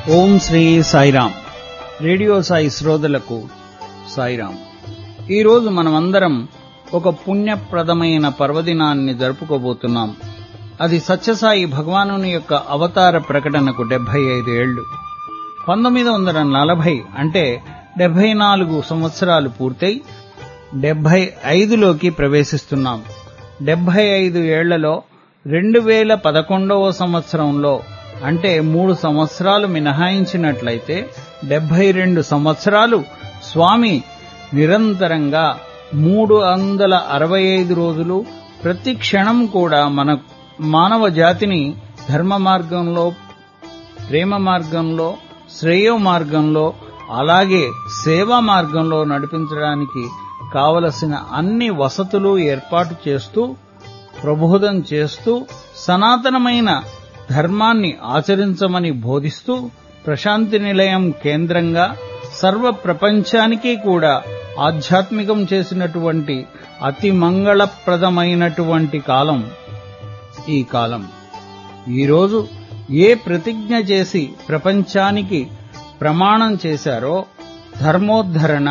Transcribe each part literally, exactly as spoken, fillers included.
ఓం Shri Sairam. Radio Sai శ్రోతలకు సాయిరాం. ఈరోజు మనమందరం ఒక పుణ్యప్రదమైన పర్వదినాన్ని జరుపుకోబోతున్నాం. అది సత్యసాయి భగవానుని యొక్క అవతార ప్రకటనకు డెబ్బై ఐదు ఏళ్లు. పంతొమ్మిది వందల నలభై అంటే డెబ్బై నాలుగు సంవత్సరాలు పూర్తయి డెబ్బై ఐదులోకి ప్రవేశిస్తున్నాం. డెబ్బై ఐదు ఏళ్లలో రెండు వేల పదకొండవ సంవత్సరంలో అంటే మూడు సంవత్సరాలు మినహాయించినట్లయితే డెబ్బై రెండు సంవత్సరాలు స్వామి నిరంతరంగా మూడు వందల అరవై ఐదు రోజులు ప్రతి క్షణం కూడా మన మానవ జాతిని ధర్మ మార్గంలో, ప్రేమ మార్గంలో, శ్రేయో మార్గంలో, అలాగే సేవా మార్గంలో నడిపించడానికి కావలసిన అన్ని వసతులు ఏర్పాటు చేస్తూ, ప్రబోధం చేస్తూ, సనాతనమైన ధర్మాన్ని ఆచరించమని బోధిస్తూ, ప్రశాంతి నిలయం కేంద్రంగా సర్వ ప్రపంచానికి కూడా ఆధ్యాత్మికం చేసినటువంటి అతి మంగళప్రదమైనటువంటి కాలం ఈ కాలం. ఈరోజు ఏ ప్రతిజ్ఞ చేసి ప్రపంచానికి ప్రమాణం చేశారో ధర్మోద్ధరణ,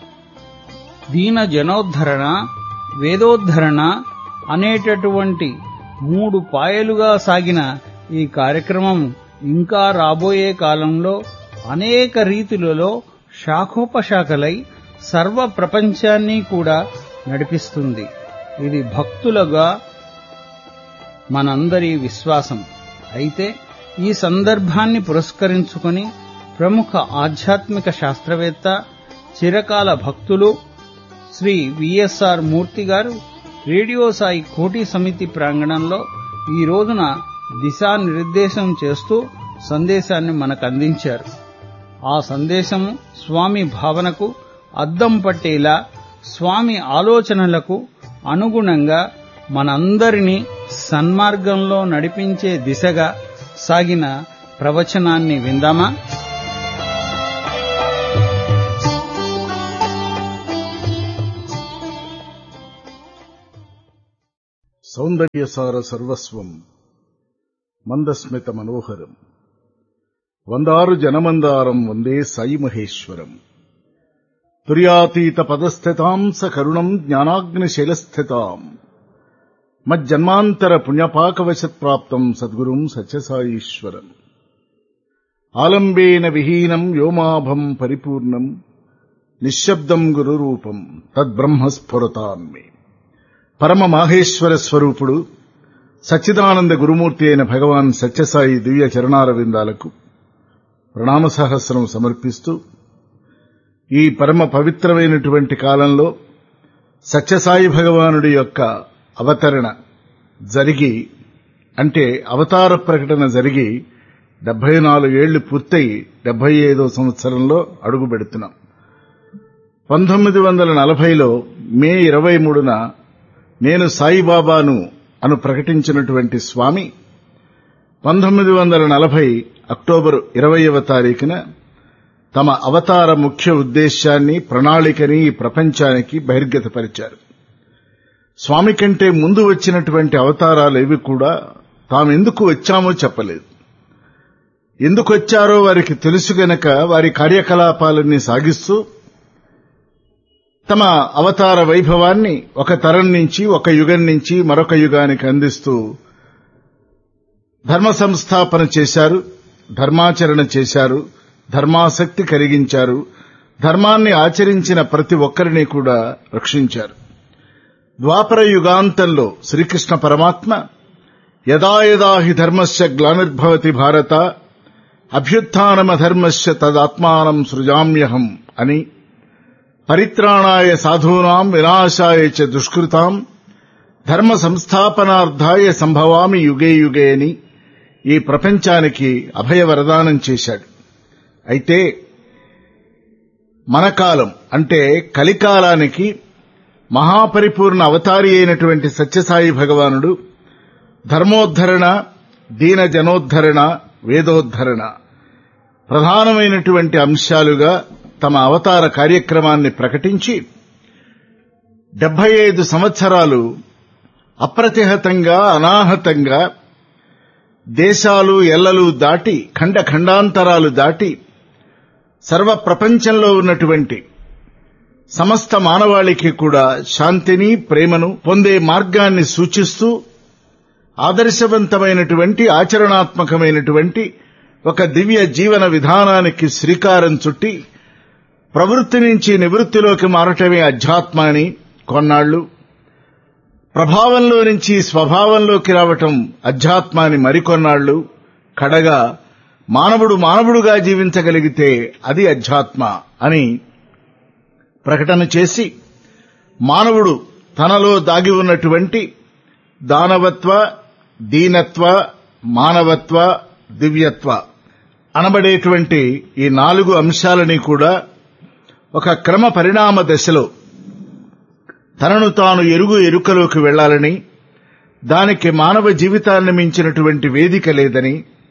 దీన జనోద్ధరణ, వేదోద్ధరణ అనేటటువంటి మూడు పాయలుగా సాగిన ఈ కార్యక్రమం ఇంకా రాబోయే కాలంలో అనేక రీతులలో శాఖోపశాఖలై సర్వ ప్రపంచాన్ని కూడా నడిపిస్తుంది. ఇది భక్తులుగా మనందరి విశ్వాసం. అయితే ఈ సందర్భాన్ని పురస్కరించుకొని ప్రముఖ ఆధ్యాత్మిక శాస్త్రవేత్త, చిరకాల భక్తులు శ్రీ విఎస్ఆర్ మూర్తి గారు రేడియో సాయి కోటి సమితి ప్రాంగణంలో ఈ రోజున దిశానిర్దేశం చేస్తూ సందేశాన్ని మనకు అందించారు. ఆ సందేశము స్వామి భావనకు అద్దం పట్టేలా, స్వామి ఆలోచనలకు అనుగుణంగా మనందరినీ సన్మార్గంలో నడిపించే దిశగా సాగిన ప్రవచనాన్ని విందామా? సౌందర్యసార సర్వస్వం మందస్మిత మనోహరం వందారు జనమందారం వందే సాయి మహేశ్వరం. తుర్యాతీత పదస్థితాం స కరుణం జ్ఞానాగ్నిశైలస్థితాం మజ్జన్మాంతర పుణ్యపాకవశత్ప్రాప్తం సద్గురుం సత్యసాయీశ్వరం. ఆలంబేన విహీనం వ్యోమాభం పరిపూర్ణం నిశ్శబ్దం గురురూపం తద్బ్రహ్మస్ఫురతాన్మే. పరమ మాహేశ్వర స్వరూపుడు సచ్చిదానంద గురుమూర్తి అయిన భగవాన్ సత్యసాయి దివ్య చరణారవిందాలకు ప్రణామ సహస్రం సమర్పిస్తూ, ఈ పరమ పవిత్రమైనటువంటి కాలంలో సత్యసాయి భగవానుడి యొక్క అవతరణ జరిగి, అంటే అవతార ప్రకటన జరిగి డెబ్బై నాలుగేళ్లు పూర్తయి డెబ్బై ఐదో సంవత్సరంలో అడుగు పెడుతున్నాం. పంతొమ్మిది వందల నలభైలో మే ఇరవై మూడున నేను సాయిబాబాను అను ప్రకటించినటువంటి స్వామి పంతొమ్మిది వందల నలభై అక్టోబరు ఇరవైవ తారీఖున తమ అవతార ముఖ్య ఉద్దేశాన్ని, ప్రణాళికని ఈ ప్రపంచానికి బహిర్గతపరిచారు. స్వామి కంటే ముందు వచ్చినటువంటి అవతారాలేవి కూడా తామెందుకు వచ్చామో చెప్పలేదు. ఎందుకు వచ్చారో వారికి తెలుసు గనక వారి కార్యకలాపాలన్నీ సాగిస్తూ తమ అవతార వైభవాన్ని ఒక తరం నుంచి, ఒక యుగం నుంచి మరొక యుగానికి అందిస్తూ ధర్మ సంస్థాపన చేశారు, ధర్మాచరణ చేశారు, ధర్మాసక్తి కలిగించారు, ధర్మాన్ని ఆచరించిన ప్రతి ఒక్కరిని కూడా రక్షించారు. ద్వాపర యుగాంతంలో శ్రీకృష్ణ పరమాత్మ యదా యదా హి ధర్మస్య గ్లానిర్భవతి భారత అభ్యుత్థానమధర్మస్య తదాత్మానం సృజామ్యహం అని, పరిత్రాణాయ సాధూనాం వినాశాయ చ దుష్కృతాం ధర్మ సంస్థాపనార్థాయ సంభవామి యుగే యుగే అని ఈ ప్రపంచానికి అభయ వరదానం చేశాడు. అయితే మన కాలం అంటే కలికాలానికి మహాపరిపూర్ణ అవతారి అయినటువంటి సత్యసాయి భగవానుడు ధర్మోద్ధరణ, దీన జనోద్ధరణ, వేదోద్ధరణ ప్రధానమైనటువంటి అంశాలుగా తమ అవతార కార్యక్రమాన్ని ప్రకటించి డెబ్బై ఐదు సంవత్సరాలు అప్రతిహతంగా, అనాహతంగా దేశాలు ఎల్లలు దాటి ఖండ ఖండాంతరాలు దాటి సర్వ ప్రపంచంలో ఉన్నటువంటి సమస్త మానవాళికి కూడా శాంతిని ప్రేమను పొందే మార్గాన్ని సూచిస్తూ ఆదర్శవంతమైనటువంటి ఆచరణాత్మకమైనటువంటి ఒక దివ్య జీవన విధానానికి శ్రీకారం చుట్టి ప్రవృత్తి నుంచి నివృత్తిలోకి మారటమే అధ్యాత్మ అని కొన్నాళ్లు, ప్రభావంలో నుంచి స్వభావంలోకి రావటం అధ్యాత్మ అని మరికొన్నాళ్లు, కడగా మానవుడు మానవుడుగా జీవించగలిగితే అది అధ్యాత్మ అని ప్రకటన చేసి మానవుడు తనలో దాగి ఉన్నటువంటి దానవత్వ, దీనత్వ, మానవత్వ, దివ్యత్వ అనబడేటువంటి ఈ నాలుగు అంశాలని కూడా ఒక క్రమ పరిణామ దశలో తనను తాను ఎరుగు ఎరుకలోకి వెళ్లాలని, దానికి మానవ జీవితాన్ని మించినటువంటి వేదిక లేదని,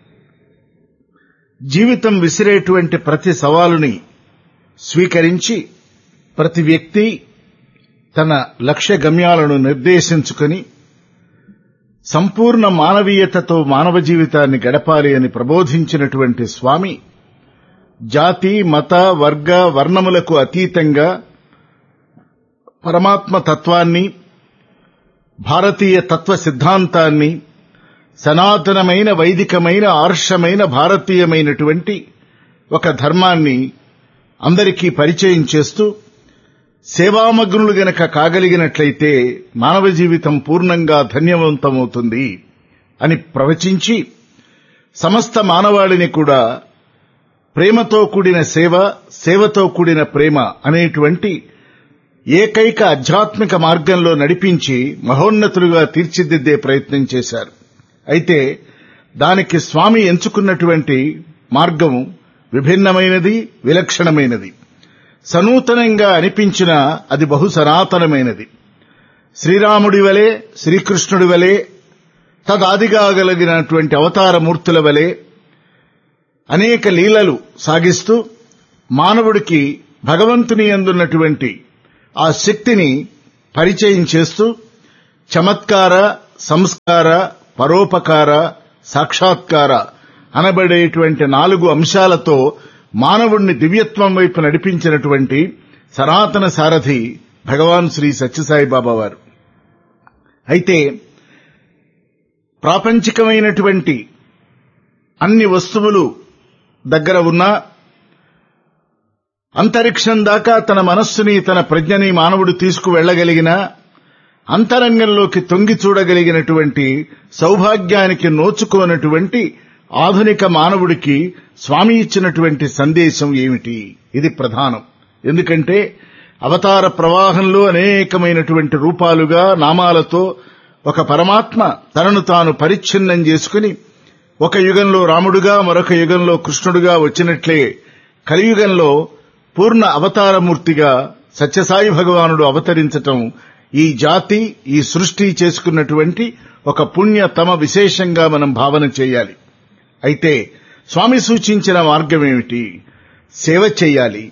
జీవితం విసిరేటువంటి ప్రతి సవాలుని స్వీకరించి ప్రతి వ్యక్తి తన లక్ష్య గమ్యాలను నిర్దేశించుకుని సంపూర్ణ మానవీయతతో మానవ జీవితాన్ని గడపాలి అని ప్రబోధించినటువంటి స్వామి జాతి, మత, వర్గ, వర్ణములకు అతీతంగా పరమాత్మ తత్వాన్ని, భారతీయ తత్వ సిద్ధాంతాన్ని, సనాతనమైన వైదికమైన ఆర్షమైన భారతీయమైనటువంటి ఒక ధర్మాన్ని అందరికీ పరిచయం చేస్తూ సేవామగ్నులు గనక కాగలిగినట్లయితే మానవ జీవితం పూర్ణంగా ధన్యవంతమవుతుంది అని ప్రవచించి సమస్త మానవాళిని కూడా ప్రేమతో కూడిన సేవ, సేవతో కూడిన ప్రేమ అనేటువంటి ఏకైక ఆధ్యాత్మిక మార్గంలో నడిపించి మహోన్నతులుగా తీర్చిదిద్దే ప్రయత్నం చేశారు. అయితే దానికి స్వామి ఎంచుకున్నటువంటి మార్గం విభిన్నమైనది, విలక్షణమైనది. సనూతనంగా అనిపించిన అది బహు సనాతనమైనది. శ్రీరాముడి వలె, శ్రీకృష్ణుడి వలె, తదాదిగా కలిగినటువంటి అవతారమూర్తుల వలె అనేక లీలలు సాగిస్తూ మానవుడికి భగవంతుని యందున్నటువంటి ఆ శక్తిని పరిచయం చేస్తూ చమత్కార, సంస్కార, పరోపకార, సాక్షాత్కార అనబడేటువంటి నాలుగు అంశాలతో మానవుణ్ణి దివ్యత్వం వైపు నడిపించినటువంటి సనాతన సారథి భగవాన్ శ్రీ సత్యసాయిబాబా వారు. అయితే ప్రాపంచికమైనటువంటి అన్ని వస్తువులు దగ్గర ఉన్నా అంతరిక్షం దాకా తన మనస్సుని, తన ప్రజ్ఞని మానవుడు తీసుకువెళ్లగలిగిన అంతరంగంలోకి తొంగి చూడగలిగినటువంటి సౌభాగ్యానికి నోచుకోనటువంటి ఆధునిక మానవుడికి స్వామి ఇచ్చినటువంటి సందేశం ఏమిటి? ఇది ప్రధానం. ఎందుకంటే అవతార ప్రవాహంలో అనేకమైనటువంటి రూపాలుగా, నామాలతో ఒక పరమాత్మ తనను తాను పరిచ్ఛిన్నం చేసుకుని ఒక యుగంలో రాముడుగా, మరొక యుగంలో కృష్ణుడుగా వచ్చినట్లే కలియుగంలో పూర్ణ అవతారమూర్తిగా సత్యసాయి భగవానుడు అవతరించటం ఈ జాతి, ఈ సృష్టి చేసుకున్నటువంటి ఒక పుణ్యతమ విశేషంగా మనం భావన చేయాలి. అయితే స్వామి సూచించిన మార్గం ఏమిటి? సేవ చెయ్యాలి.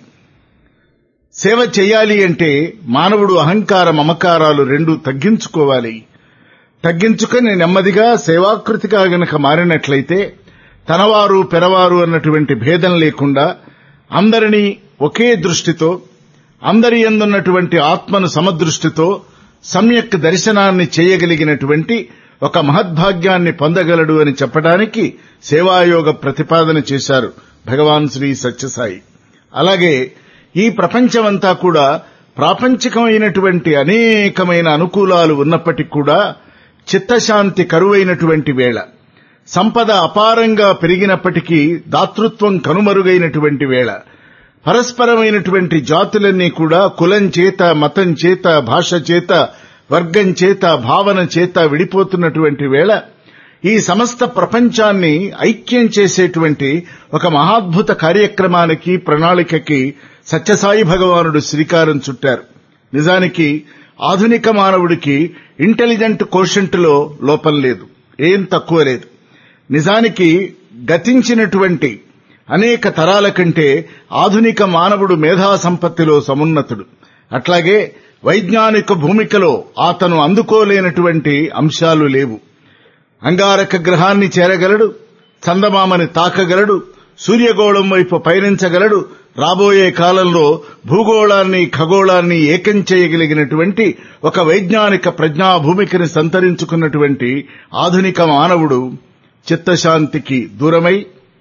సేవ చెయ్యాలి అంటే మానవుడు అహంకార మమకారాలు రెండూ తగ్గించుకోవాలి. తగ్గించుకుని నెమ్మదిగా సేవాకృతిగా గనక మారినట్లయితే తనవారు పెరవారు అన్నటువంటి భేదం లేకుండా అందరినీ ఒకే దృష్టితో, అందరి యందున్నటువంటి ఆత్మను సమదృష్టితో సమ్యక్ దర్శనాన్ని చేయగలిగినటువంటి ఒక మహద్భాగ్యాన్ని పొందగలడు అని చెప్పడానికి సేవాయోగ ప్రతిపాదన చేశారు భగవాన్ శ్రీ సత్యసాయి. అలాగే ఈ ప్రపంచమంతా కూడా ప్రాపంచికమైనటువంటి అనేకమైన అనుకూలాలు ఉన్నప్పటికీ కూడా చిత్తశాంతి కరువైనటువంటి వేళ, సంపద అపారంగా పెరిగినప్పటికీ దాతృత్వం కనుమరుగైనటువంటి వేళ, పరస్పరమైనటువంటి జాతులన్నీ కూడా కులం చేత, మతం చేత, భాష చేత, వర్గం చేత, భావన చేత విడిపోతున్నటువంటి వేళ ఈ సమస్త ప్రపంచాన్ని ఐక్యం చేసేటువంటి ఒక మహాద్భుత కార్యక్రమానికి, ప్రణాళికకి సత్యసాయి భగవానుడు శ్రీకారం చుట్టారు. నిజానికి ఆధునిక మానవుడికి ఇంటెలిజెంట్ కోషెంట్లో లోపం లేదు, ఏం తక్కువ లేదు. నిజానికి గతించినటువంటి అనేక తరాల కంటే ఆధునిక మానవుడు మేధా సంపత్తిలో సమున్నతుడు. అట్లాగే వైజ్ఞానిక భూమికలో అతను అందుకోలేనటువంటి అంశాలు లేవు. అంగారక గ్రహాన్ని చేరగలడు, చందమామని తాకగలడు, సూర్యగోళం వైపు పయనించగలడు. రాబోయే కాలంలో భూగోళాన్ని ఖగోళాన్ని ఏకం చేయగలిగినటువంటి ఒక వైజ్ఞానిక ప్రజ్ఞాభూమికని సంతరించుకున్నటువంటి ఆధునిక మానవుడు చిత్తశాంతికి దూరమై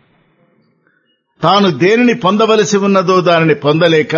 తాను దేనిని పొందవలసి ఉన్నదో దానిని పొందలేక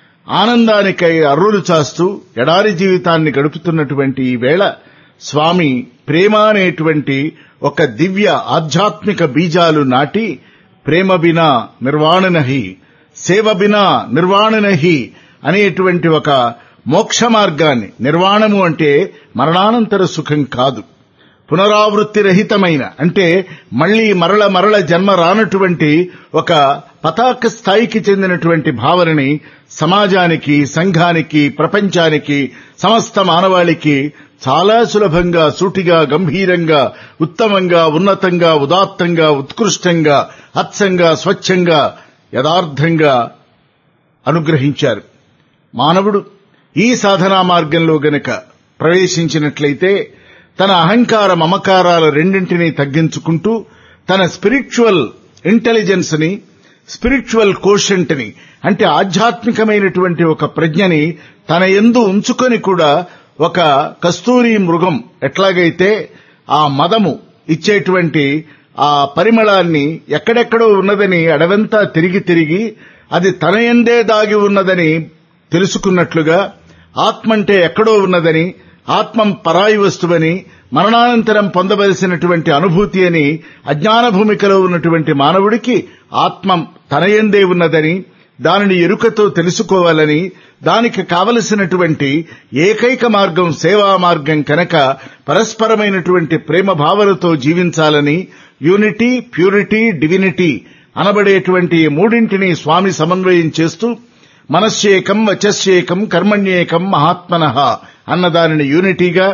ఆనందానికై అర్రులు చాస్తూ ఎడారి జీవితాన్ని గడుపుతున్నటువంటి ఈ వేళ స్వామి ప్రేమ అనేటువంటి ఒక దివ్య ఆధ్యాత్మిక బీజాలు నాటి ప్రేమ బినా నిర్వాణ నహి, సేవ బినా నిర్వాణ నహి అనేటువంటి ఒక మోక్ష మార్గాన్ని, నిర్వాణము అంటే మరణానంతర సుఖం కాదు, పునరావృత్తి రహితమైన అంటే మళ్లీ మరల మరల జన్మ రానటువంటి ఒక పతాక స్థాయికి చెందినటువంటి భావనని సమాజానికి, సంఘానికి, ప్రపంచానికి, సమస్త మానవాళికి చాలా సులభంగా, సూటిగా, గంభీరంగా, ఉత్తమంగా, ఉన్నతంగా, ఉదాత్తంగా, ఉత్కృష్టంగా, అచ్చంగా, స్వచ్ఛంగా, యథార్థంగా అనుగ్రహించారు. మానవుడు ఈ సాధనా మార్గంలో గనక ప్రవేశించినట్లయితే తన అహంకార మమకారాల రెండింటినీ తగ్గించుకుంటూ తన స్పిరిచువల్ ఇంటెలిజెన్స్ ని, స్పిరిచువల్ కోషెంట్ ని అంటే ఆధ్యాత్మికమైనటువంటి ఒక ప్రజ్ఞని తన యందు ఉంచుకొని కూడా ఒక కస్తూరి మృగం ఎట్లాగైతే ఆ మదము ఇచ్చేటువంటి ఆ పరిమళాన్ని ఎక్కడెక్కడో ఉన్నదని అడవంతా తిరిగి తిరిగి అది తన యందే దాగి ఉన్నదని తెలుసుకున్నట్లుగా ఆత్మంటే ఎక్కడో ఉన్నదని, ఆత్మం పరాయి వస్తువని, మరణానంతరం పొందవలసినటువంటి అనుభూతి అని అజ్ఞాన భూమికలో ఉన్నటువంటి మానవుడికి ఆత్మం తనయందే ఉన్నదని, దానిని ఎరుకతో తెలుసుకోవాలని, దానికి కావలసినటువంటి ఏకైక మార్గం సేవా మార్గం కనుక పరస్పరమైనటువంటి ప్రేమ భావనతో జీవించాలని యూనిటీ, ప్యూరిటీ, డివినిటీ అనబడేటువంటి మూడింటిని స్వామి సమన్వయం చేస్తూ మనశ్యేకం, వచస్యేకం, కర్మణ్యేకం మహాత్మనః అన్నదానిని యూనిటీగా,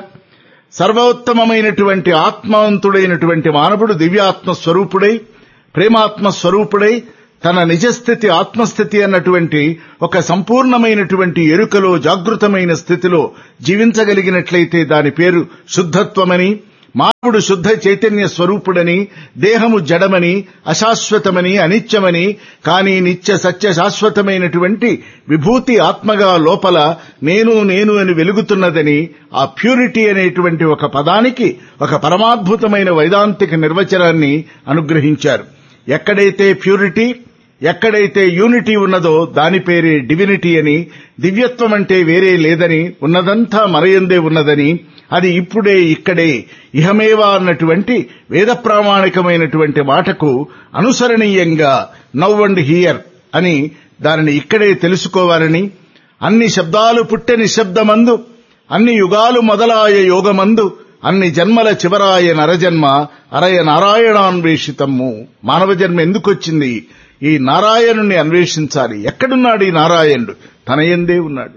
సర్వోత్తమమైనటువంటి ఆత్మవంతుడైనటువంటి మానవుడు దివ్యాత్మ స్వరూపుడై, ప్రేమాత్మ స్వరూపుడై తన నిజస్థితి ఆత్మస్థితి అన్నటువంటి ఒక సంపూర్ణమైనటువంటి ఎరుకలో జాగృతమైన స్థితిలో జీవించగలిగినట్లయితే దాని పేరు శుద్ధత్వమని, మానవుడు శుద్ధ చైతన్య స్వరూపుడని, దేహము జడమని, అశాశ్వతమని, అనిత్యమని, కానీ నిత్య సత్య శాశ్వతమైనటువంటి విభూతి ఆత్మగా లోపల నేను నేను అని వెలుగుతున్నదని, ఆ ప్యూరిటీ అనేటువంటి ఒక పదానికి ఒక పరమాద్భుతమైన వైదాంతిక నిర్వచనాన్ని అనుగ్రహించారు. ఎక్కడైతే ప్యూరిటీ, ఎక్కడైతే యూనిటీ ఉన్నదో దాని పేరే డివినిటీ అని, దివ్యత్వం అంటే వేరే లేదని, ఉన్నదంతా మనయందే ఉన్నదని, అది ఇప్పుడే ఇక్కడే ఇహమేవా అన్నటువంటి వేద ప్రామాణికమైనటువంటి మాటకు అనుసరణీయంగా నౌ అండ్ హియర్ అని దానిని ఇక్కడే తెలుసుకోవాలని, అన్ని శబ్దాలు పుట్టె నిశ్శబ్దమందు, అన్ని యుగాలు మొదలాయ యోగమందు, అన్ని జన్మల చివరాయ నరజన్మ అరయ నారాయణాన్వేషితము. మానవ జన్మ ఎందుకొచ్చింది? ఈ నారాయణుణ్ణి అన్వేషించాలి. ఎక్కడున్నాడు ఈ నారాయణుడు? తన యందే ఉన్నాడు.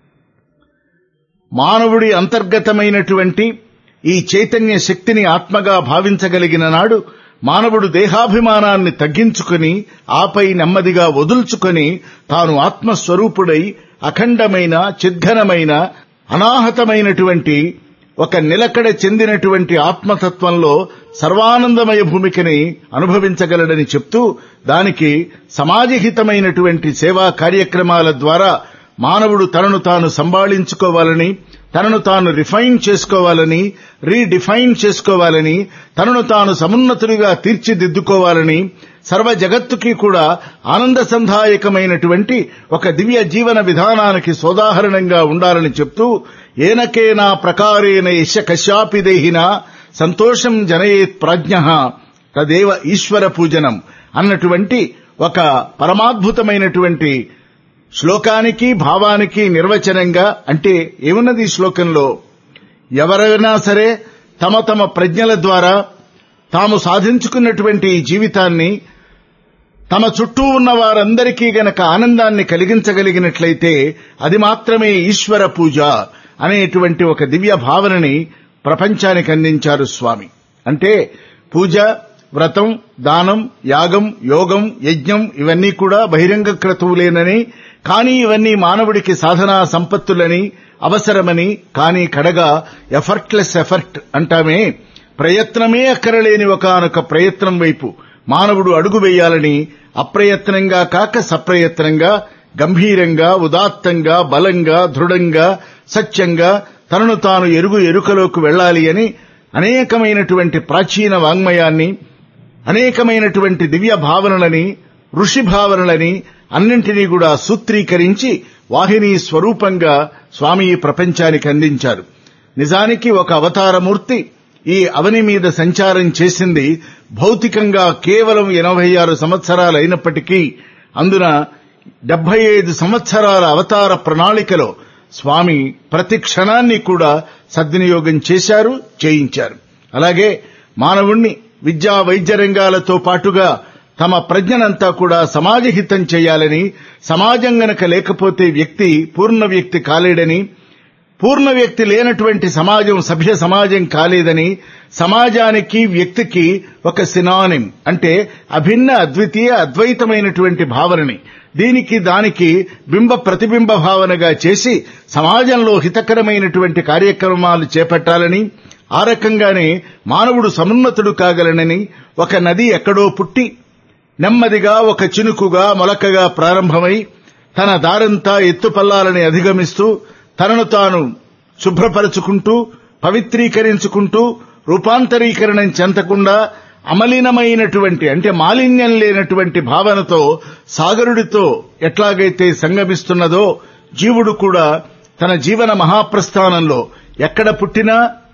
మానవుడి అంతర్గతమైనటువంటి ఈ చైతన్య శక్తిని ఆత్మగా భావించగలిగిన నాడు మానవుడు దేహాభిమానాన్ని తగ్గించుకుని ఆపై నెమ్మదిగా వదుల్చుకొని తాను ఆత్మస్వరూపుడై అఖండమైన, చిద్ఘనమైన, అనాహతమైనటువంటి ఒక నిలకడ చెందినటువంటి ఆత్మతత్వంలో సర్వానందమయ భూమికని అనుభవించగలడని చెప్తూ దానికి సమాజహితమైనటువంటి సేవా కార్యక్రమాల ద్వారా మానవుడు తనను తాను సంభాళించుకోవాలని, తనను తాను రిఫైన్ చేసుకోవాలని, రీడిఫైన్ చేసుకోవాలని, తనను తాను సమున్నతుడిగా తీర్చిదిద్దుకోవాలని, సర్వ జగత్తుకి కూడా ఆనంద సంధాయకమైనటువంటి ఒక దివ్య జీవన విధానానికి సోదాహరణంగా ఉండాలని చెప్తూ ఏనకేనా ప్రకారేణ యశ కశ్యాపి దేహిన సంతోషం జనయేత్ ప్రాజ్ఞః తదేవ ఈశ్వర పూజనం అన్నటువంటి ఒక పరమాద్భుతమైనటువంటి శ్లోకానికి, భావానికి నిర్వచనంగా, అంటే ఏమున్నది ఈ శ్లోకంలో? ఎవరైనా సరే తమ తమ ప్రజ్ఞల ద్వారా తాము సాధించుకున్నటువంటి జీవితాన్ని తమ చుట్టూ ఉన్న వారందరికీ గనక ఆనందాన్ని కలిగించగలిగినట్లయితే అది మాత్రమే ఈశ్వర పూజ అనేటువంటి ఒక దివ్య భావనని ప్రపంచానికి అందించారు స్వామి. అంటే పూజ, వ్రతం, దానం, యాగం, యోగం, యజ్ఞం ఇవన్నీ కూడా బహిరంగ క్రతువులేనని, కానీ ఇవన్నీ మానవుడికి సాధనా సంపత్తులని, అవసరమని, కానీ కడగా ఎఫర్ట్లెస్ ఎఫర్ట్ అంటామే, ప్రయత్నమే అక్కరలేని ఒకానొక ప్రయత్నం వైపు మానవుడు అడుగు వేయాలని అప్రయత్నంగా కాక సప్రయత్నంగా, గంభీరంగా, ఉదాత్తంగా, బలంగా, దృఢంగా, సత్యంగా తనను తాను ఎరుగు ఎరుకలోకి వెళ్లాలి అని అనేకమైనటువంటి ప్రాచీన వాంగ్మయాన్ని, అనేకమైనటువంటి దివ్య భావనలని, ఋషి భావనలని అన్నింటినీ కూడా సూత్రీకరించి వాహిని స్వరూపంగా స్వామి ఈ ప్రపంచానికి అందించారు. నిజానికి ఒక అవతారమూర్తి ఈ అవని మీద సంచారం చేసింది భౌతికంగా కేవలం ఎనభై ఆరు సంవత్సరాలు అయినప్పటికీ అందున డెబ్బై ఐదు సంవత్సరాల అవతార ప్రణాళికలో స్వామి ప్రతి క్షణాన్ని కూడా సద్వినియోగం చేశారు, చేయించారు. అలాగే మానవుణ్ణి విద్యా వైద్య రంగాలతో పాటుగా తమ ప్రజ్ఞనంతా కూడా సమాజహితం చేయాలని, సమాజం గనక లేకపోతే వ్యక్తి పూర్ణ వ్యక్తి కాలేడని, పూర్ణ వ్యక్తి లేనటువంటి సమాజం సభ్య సమాజం కాలేదని, సమాజానికి వ్యక్తికి ఒక సినానిమ్ అంటే అభిన్న అద్వితీయ అద్వైతమైనటువంటి భావనని, దీనికి దానికి బింబ ప్రతిబింబ భావనగా చేసి సమాజంలో హితకరమైనటువంటి కార్యక్రమాలు చేపట్టాలని, ఆ రకంగానే మానవుడు సమున్నతుడు కాగలనని, ఒక నది ఎక్కడో పుట్టి నెమ్మదిగా ఒక చినుకుగా మొలకగా ప్రారంభమై తన దారంతా ఎత్తుపల్లాలని అధిగమిస్తూ తనను తాను శుభ్రపరుచుకుంటూ పవిత్రీకరించుకుంటూ రూపాంతరీకరణం చెందకుండా అమలినమైనటువంటి అంటే మాలిన్యం లేనటువంటి భావనతో సాగరుడితో ఎట్లాగైతే సంగమిస్తున్నదో జీవుడు కూడా తన జీవన మహాప్రస్థానంలో ఎక్కడ పుట్టినా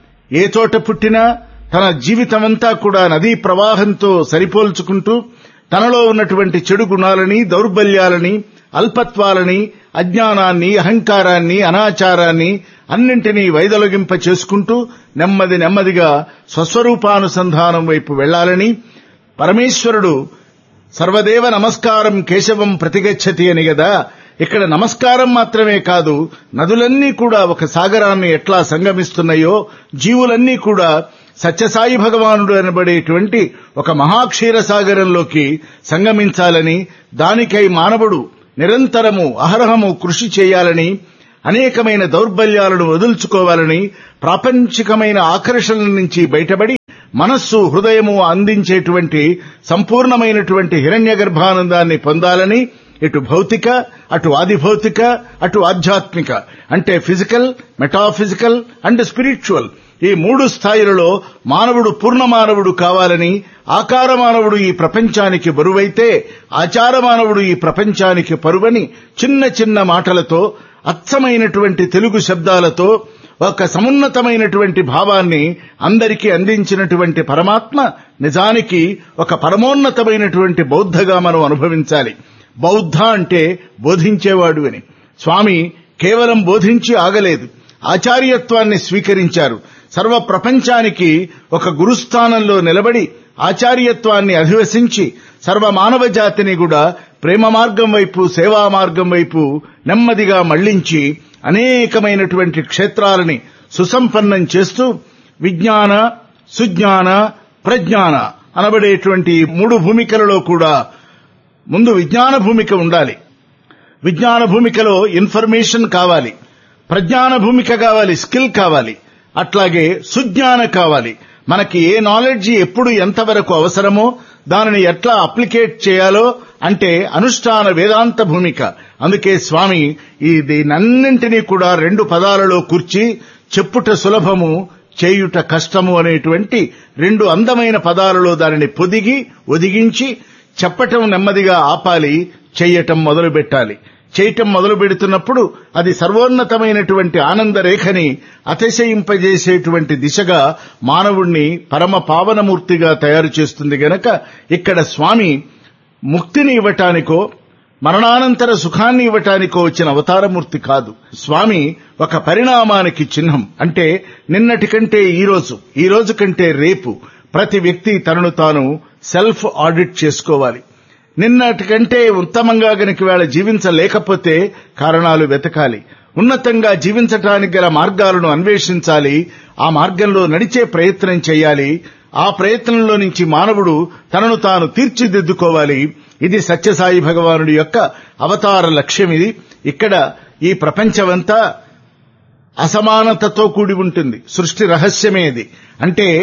ఏ చోట పుట్టినా తన జీవితమంతా కూడా నదీ ప్రవాహంతో సరిపోల్చుకుంటూ తనలో ఉన్నటువంటి చెడు గుణాలని, దౌర్బల్యాలని, అల్పత్వాలని, అజ్ఞానాన్ని, అహంకారాన్ని, అనాచారాన్ని అన్నింటినీ వైదొలగింప చేసుకుంటూ నెమ్మది నెమ్మదిగా స్వస్వరూపానుసంధానం వైపు వెళ్లాలని పరమేశ్వరుడు సర్వదేవ నమస్కారం కేశవం ప్రతిగచ్చతి అని గదా. ఇక్కడ నమస్కారం మాత్రమే కాదు, నదులన్నీ కూడా ఒక సాగరాన్ని ఎట్లా సంగమిస్తున్నాయో జీవులన్నీ కూడా సత్యసాయి భగవానుడు అనబడేటువంటి ఒక మహాక్షీర సాగరంలోకి సంగమించాలని, దానికై మానవుడు నిరంతరము అహరహము కృషి చేయాలని, అనేకమైన దౌర్బల్యాలను వదుల్చుకోవాలని, ప్రాపంచికమైన ఆకర్షణల నుంచి బయటపడి మనస్సు హృదయము అందించేటువంటి సంపూర్ణమైనటువంటి హిరణ్య గర్భానందాన్ని పొందాలని, ఇటు భౌతిక, అటు ఆదిభౌతిక, అటు ఆధ్యాత్మిక అంటే ఫిజికల్, మెటాఫిజికల్ అండ్ స్పిరిచువల్ ఈ మూడు స్థాయిలలో మానవుడు పూర్ణ మానవుడు కావాలని, ఆకార మానవుడు ఈ ప్రపంచానికి బరువైతే ఆచార మానవుడు ఈ ప్రపంచానికి పరువని చిన్న చిన్న మాటలతో, అచ్చమైనటువంటి తెలుగు శబ్దాలతో ఒక సమున్నతమైనటువంటి భావాన్ని అందరికీ అందించినటువంటి పరమాత్మ నిజానికి ఒక పరమోన్నతమైనటువంటి బౌద్ధగా మనం అనుభవించాలి. బౌద్ధ అంటే బోధించేవాడు అని. స్వామి కేవలం బోధించి ఆగలేదు, ఆచార్యత్వాన్ని స్వీకరించారు. సర్వ ప్రపంచానికి ఒక గురుస్థానంలో నిలబడి ఆచార్యత్వాన్ని అధివసించి సర్వ మానవ జాతిని కూడా ప్రేమ మార్గం వైపు, సేవా మార్గం వైపు నెమ్మదిగా మళ్లించి అనేకమైనటువంటి క్షేత్రాలని సుసంపన్నం చేస్తూ విజ్ఞాన, సుజ్ఞాన, ప్రజ్ఞాన అనబడేటువంటి మూడు భూమికలలో కూడా ముందు విజ్ఞాన భూమిక ఉండాలి. విజ్ఞాన భూమికలో ఇన్ఫర్మేషన్ కావాలి, ప్రజ్ఞాన భూమిక కావాలి, స్కిల్ కావాలి, అట్లాగే సుజ్ఞాన కావాలి. మనకి ఏ నాలెడ్జి ఎప్పుడు ఎంతవరకు అవసరమో దానిని ఎట్లా అప్లికేట్ చేయాలో అంటే అనుష్ఠాన వేదాంత భూమిక. అందుకే స్వామి ఈ దీనన్నింటినీ కూడా రెండు పదాలలో కూర్చి చెప్పుట సులభము, చేయుట కష్టము అనేటువంటి రెండు అందమైన పదాలలో దానిని పొదిగి ఒదిగించి చెప్పటం నెమ్మదిగా ఆపాలి, చెయ్యటం మొదలు పెట్టాలి. చేయటం మొదలు పెడుతున్నప్పుడు అది సర్వోన్నతమైనటువంటి ఆనందరేఖని అతిశయింపజేసేటువంటి దిశగా మానవుణ్ణి పరమ పావనమూర్తిగా తయారు చేస్తుంది గనక ఇక్కడ స్వామి ముక్తిని ఇవ్వటానికో మరణానంతర సుఖాన్ని ఇవ్వటానికో వచ్చిన అవతారమూర్తి కాదు. స్వామి ఒక పరిణామానికి చిహ్నం. అంటే నిన్నటి కంటే ఈ రోజు, ఈ రోజు కంటే రేపు ప్రతి వ్యక్తి తనను తాను సెల్ఫ్ ఆడిట్ చేసుకోవాలి. నిన్నటి కంటే ఉత్తమంగా గనక వేళ జీవించలేకపోతే కారణాలు వెతకాలి. ఉన్నతంగా జీవించటానికి గల మార్గాలను అన్వేషించాలి. ఆ మార్గంలో నడిచే ప్రయత్నం చేయాలి. ఆ ప్రయత్నంలో నుంచి మానవుడు తనను తాను తీర్చిదిద్దుకోవాలి. ఇది సత్యసాయి భగవానుడి యొక్క అవతార లక్ష్యం. ఇది ఇక్కడ ఈ ప్రపంచమంతా అసమానతతో కూడి ఉంటుంది. సృష్టి రహస్యమే ఇది. అంటే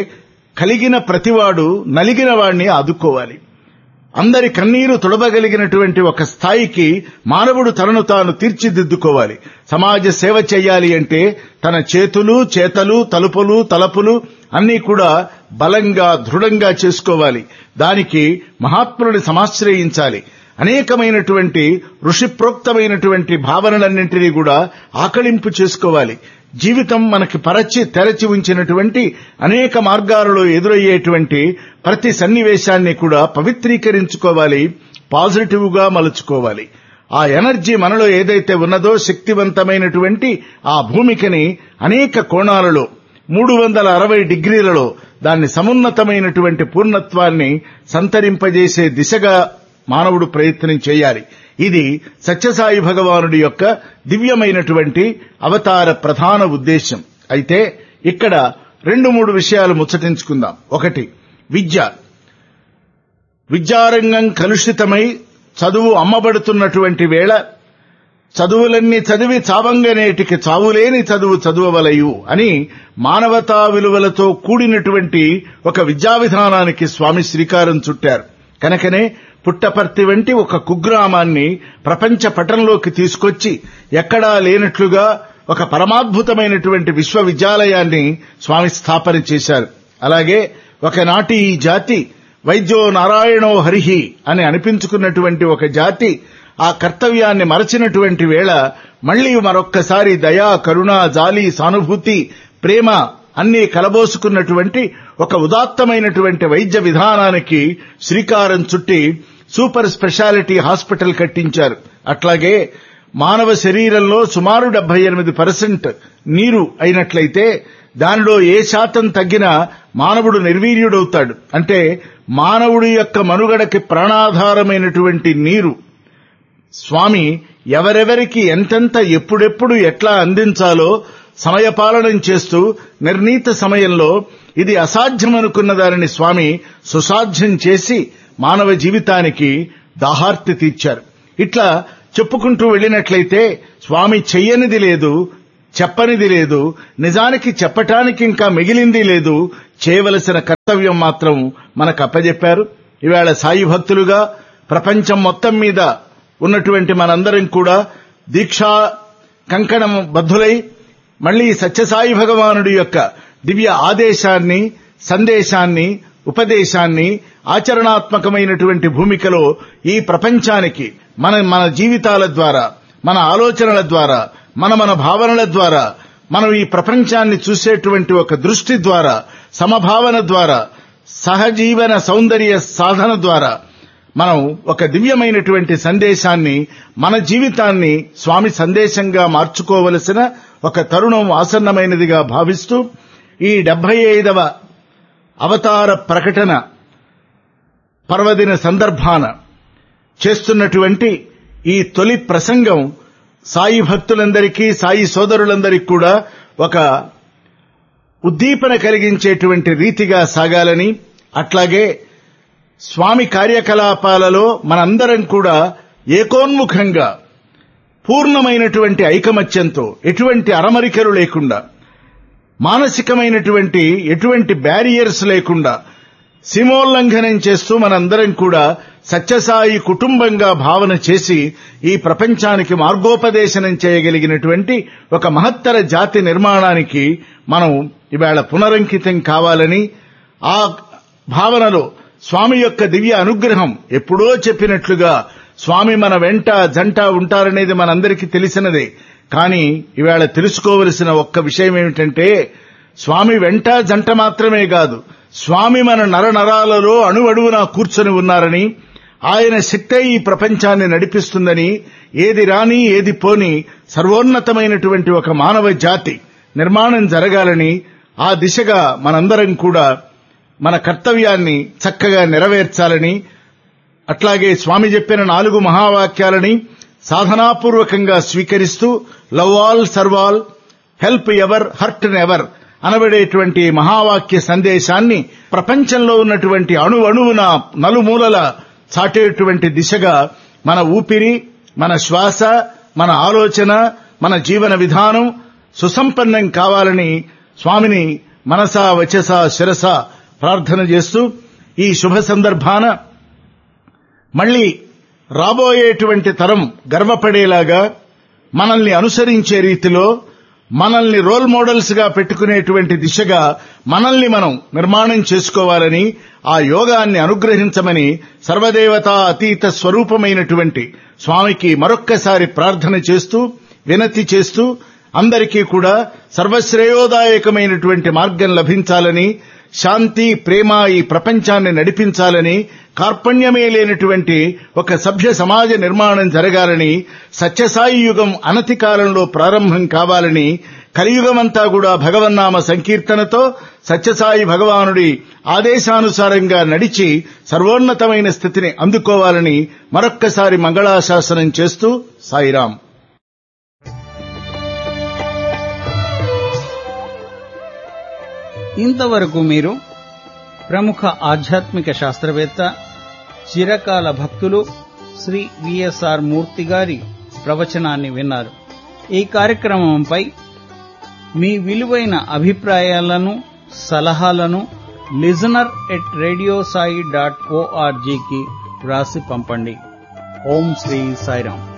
కలిగిన ప్రతివాడు నలిగిన వాణ్ణి ఆదుకోవాలి. అందరి కన్నీరు తుడవగలిగినటువంటి ఒక స్థాయికి మానవుడు తనను తాను తీర్చిదిద్దుకోవాలి. సమాజ సేవ చేయాలి అంటే తన చేతులు, చేతలు, తలుపులు, తలపులు అన్నీ కూడా బలంగా, దృఢంగా చేసుకోవాలి. దానికి మహాత్ములని సమాశ్రయించాలి. అనేకమైనటువంటి ఋషిప్రోక్తమైనటువంటి భావనలన్నింటినీ కూడా ఆకళింపు చేసుకోవాలి. జీవితం మనకి పరచి తెరచి ఉంచినటువంటి అనేక మార్గాలలో ఎదురయ్యేటువంటి ప్రతి సన్నివేశాన్ని కూడా పవిత్రీకరించుకోవాలి, పాజిటివ్ గా మలుచుకోవాలి. ఆ ఎనర్జీ మనలో ఏదైతే ఉన్నదో శక్తివంతమైనటువంటి ఆ భూమికని అనేక కోణాలలో మూడు వందల అరవై డిగ్రీలలో దాన్ని సమున్నతమైనటువంటి పూర్ణత్వాన్ని సంతరింపజేసే దిశగా మానవుడు ప్రయత్నం చేయాలి. ఇది సత్యసాయి భగవానుడి యొక్క దివ్యమైనటువంటి అవతార ప్రధాన ఉద్దేశం. అయితే ఇక్కడ రెండు మూడు విషయాలు ముచ్చటించుకుందాం. ఒకటి, విద్య. విద్యారంగం కలుషితమై చదువు అమ్మబడుతున్నటువంటి వేళ చదువులన్నీ చదివి చావంగనేటికి చావులేని చదువు చదువవలయు అని మానవతా విలువలతో కూడినటువంటి ఒక విద్యా విధానానికి స్వామి శ్రీకారం చుట్టారు. కనుకనే పుట్టపర్తి వంటి ఒక కుగ్రామాన్ని ప్రపంచ పటంలోకి తీసుకొచ్చి ఎక్కడా లేనట్లుగా ఒక పరమాద్భుతమైనటువంటి విశ్వవిద్యాలయాన్ని స్వామి స్థాపన చేశారు. అలాగే ఒకనాటి ఈ జాతి వైద్యో నారాయణో హరిహి అని అనిపించుకున్నటువంటి ఒక జాతి ఆ కర్తవ్యాన్ని మరచినటువంటి వేళ మళ్లీ మరొక్కసారి దయా, కరుణ, జాలి, సానుభూతి, ప్రేమ అన్నీ కలబోసుకున్నటువంటి ఒక ఉదాత్తమైనటువంటి వైద్య విధానానికి శ్రీకారం చుట్టి సూపర్ స్పెషాలిటీ హాస్పిటల్ కట్టించారు. అట్లాగే మానవ శరీరంలో సుమారు డెబ్బై ఎనిమిది పర్సెంట్ నీరు అయినట్లయితే దానిలో ఏ శాతం తగ్గినా మానవుడు నిర్వీర్యుడవుతాడు. అంటే మానవుడి యొక్క మనుగడకి ప్రాణాధారమైనటువంటి నీరు స్వామి ఎవరెవరికి ఎంతెంత ఎప్పుడెప్పుడు ఎట్లా అందించాలో సమయపాలనం చేస్తూ నిర్ణీత సమయంలో ఇది అసాధ్యమనుకున్న దానిని స్వామి సుసాధ్యం చేసి మానవ జీవితానికి దాహార్తి తీర్చారు. ఇట్లా చెప్పుకుంటూ వెళ్ళినట్లయితే స్వామి చెయ్యనిది లేదు, చెప్పనిది లేదు, నిజానికి చెప్పటానికి ఇంకా మిగిలింది లేదు. చేయవలసిన కర్తవ్యం మాత్రం మనకు అప్పజెప్పారు. ఇవాళ సాయి భక్తులుగా ప్రపంచం మొత్తం మీద ఉన్నటువంటి మనందరం కూడా దీక్షా కంకణం బద్ధులై మళ్లీ సత్యసాయి భగవానుడి యొక్క దివ్య ఆదేశాన్ని, సందేశాన్ని, ఉపదేశాన్ని ఆచరణాత్మకమైనటువంటి భూమికలో ఈ ప్రపంచానికి మన మన జీవితాల ద్వారా, మన ఆలోచనల ద్వారా, మన మన భావనల ద్వారా, మనం ఈ ప్రపంచాన్ని చూసేటువంటి ఒక దృష్టి ద్వారా, సమభావన ద్వారా, సహజీవన సౌందర్య సాధన ద్వారా మనం ఒక దివ్యమైనటువంటి సందేశాన్ని, మన జీవితాన్ని స్వామి సందేశంగా మార్చుకోవలసిన ఒక తరుణం ఆసన్నమైనదిగా భావిస్తూ ఈ డెబ్బై ఐదవ అవతార ప్రకటన పర్వదిన సందర్భాన చేస్తున్నటువంటి ఈ తొలి ప్రసంగం సాయి భక్తులందరికీ, సాయి సోదరులందరికీ కూడా ఒక ఉద్దీపన కలిగించేటువంటి రీతిగా సాగాలని, అట్లాగే స్వామి కార్యకలాపాలలో మనందరం కూడా ఏకోన్ముఖంగా పూర్ణమైనటువంటి ఐకమత్యంతో, ఎటువంటి అరమరికలు లేకుండా, మానసికమైనటువంటి ఎటువంటి బ్యారియర్స్ లేకుండా సీమోల్లంఘనం చేస్తూ మనందరం కూడా సత్యసాయి కుటుంబంగా భావన చేసి ఈ ప్రపంచానికి మార్గోపదేశనం చేయగలిగినటువంటి ఒక మహత్తర జాతి నిర్మాణానికి మనం ఇవాళ పునరంకితం కావాలని, ఆ భావనలో స్వామి యొక్క దివ్య అనుగ్రహం ఎప్పుడో చెప్పినట్లుగా స్వామి మన వెంట జంట ఉంటారనేది మనందరికీ తెలిసినదే. కానీ ఇవాళ తెలుసుకోవలసిన ఒక్క విషయం ఏమిటంటే, స్వామి వెంట జంట మాత్రమే కాదు, స్వామి మన నరనరాలలో అణువణువునా కూర్చొని ఉన్నారని, ఆయన శక్తే ఈ ప్రపంచాన్ని నడిపిస్తుందని, ఏది రాని ఏది పోని సర్వోన్నతమైనటువంటి ఒక మానవ జాతి నిర్మాణం జరగాలని, ఆ దిశగా మనందరం కూడా మన కర్తవ్యాన్ని చక్కగా నెరవేర్చాలని, అట్లాగే స్వామి చెప్పిన నాలుగు మహావాక్యాలని సాధనాపూర్వకంగా స్వీకరిస్తూ love all, serve all, help ever, hurt never అనబడేటువంటి మహావాక్య సందేశాన్ని ప్రపంచంలో ఉన్నటువంటి అణు అణువున నలుమూలల చాటేటువంటి దిశగా మన ఊపిరి, మన శ్వాస, మన ఆలోచన, మన జీవన విధానం సుసంపన్నం కావాలని స్వామిని మనసా వచసా శిరస ప్రార్థన చేస్తూ ఈ శుభ సందర్భాన మళ్లీ రాబోయేటువంటి తరం గర్వపడేలాగా మనల్ని అనుసరించే రీతిలో మనల్ని రోల్ మోడల్స్ గా పెట్టుకునేటువంటి దిశగా మనల్ని మనం నిర్మాణం చేసుకోవాలని, ఆ యోగాన్ని అనుగ్రహించమని సర్వదేవతా అతీత స్వరూపమైనటువంటి స్వామికి మరొక్కసారి ప్రార్థన చేస్తూ వినతి చేస్తూ అందరికీ కూడా సర్వశ్రేయోదాయకమైనటువంటి మార్గం లభించాలని, శాంతి ప్రేమ ఈ ప్రపంచాన్ని నడిపించాలని, కార్పణ్యమే లేనటువంటి ఒక సభ్య సమాజ నిర్మాణం జరగాలని, సత్యసాయి యుగం అనతి కాలంలో ప్రారంభం కావాలని, కలియుగమంతా కూడా భగవన్నామ సంకీర్తనతో సత్యసాయి భగవానుడి ఆదేశానుసారంగా నడిచి సర్వోన్నతమైన స్థితిని అందుకోవాలని మరొక్కసారి మంగళాశాసనం చేస్తూ సాయిరాం. ఇంతవరకు మీరు ప్రముఖ ఆధ్యాత్మిక శాస్త్రవేత్త, చిరకాల భక్తులు శ్రీ విఎస్ఆర్ మూర్తి గారి ప్రవచనాన్ని విన్నారు. ఈ కార్యక్రమంపై మీ విలువైన అభిప్రాయాలను, సలహాలను listener at radio Sai dot ఓఆర్జీకి వ్రాసి పంపండి. ఓం శ్రీ సాయిరాం.